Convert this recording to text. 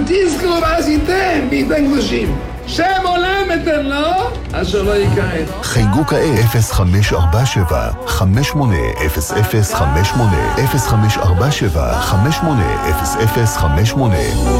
תזכרו ואז ייתן קדושים. שם עולם אתן לו, אשר לא יקרא. חייגו כעת 0547 580058 0547 580058